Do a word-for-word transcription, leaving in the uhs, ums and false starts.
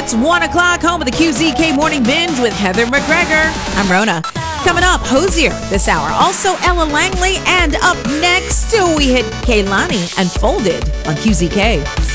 It's one o'clock, home of the Q Z K Morning Binge with Heather McGregor. I'm Rona. Coming up, Hosier this hour. Also, Ella Langley. And up next, we hit Kehlani and Folded on Q Z K.